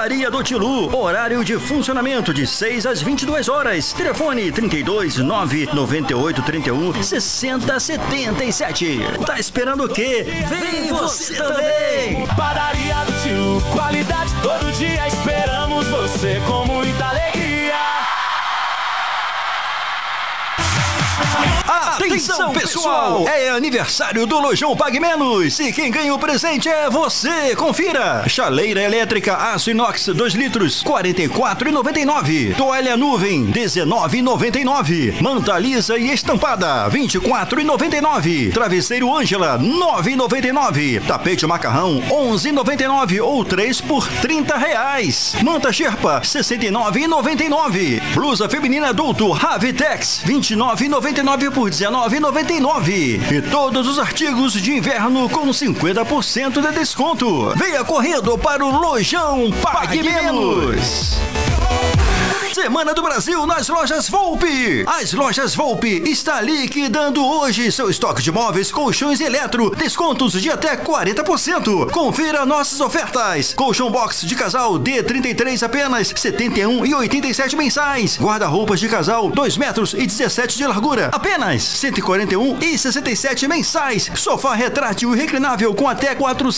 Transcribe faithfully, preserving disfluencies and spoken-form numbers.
Padaria do Tilu, horário de funcionamento de seis às vinte e duas horas. Telefone trinta e dois, nove noventa e oito, trinta e um, sessenta, setenta e sete. Tá esperando o quê? Vem você também! Padaria do Tilu, qualidade todo dia, esperamos você com muita alegria. Atenção, pessoal! É aniversário do Lojão Pague Menos e quem ganha o presente é você! Confira! Chaleira elétrica aço inox dois litros, quarenta e quatro reais e noventa e nove centavos. Toalha nuvem, dezenove reais e noventa e nove centavos. Manta lisa e estampada, vinte e quatro reais e noventa e nove centavos. Travesseiro Ângela, nove reais e noventa e nove centavos. Tapete macarrão, onze reais e noventa e nove centavos ou três por trinta reais. Manta Sherpa, sessenta e nove reais e noventa e nove centavos. Blusa feminina adulto Ravitex, vinte e nove reais e noventa e nove centavos por dezenove reais e noventa e nove centavos. E todos os artigos de inverno com cinquenta por cento de desconto. Venha correndo para o Lojão Pague Menos. Semana do Brasil nas lojas Volpe. As lojas Volpe está liquidando hoje seu estoque de móveis, colchões e eletro. Descontos de até quarenta por cento. Confira nossas ofertas. Colchão box de casal D trinta e três apenas setenta e um reais e oitenta e sete centavos mensais. Guarda-roupas de casal dois metros e dezessete de largura apenas cento e quarenta e um reais e sessenta e sete centavos mensais. Sofá retrátil e reclinável com até quatrocentos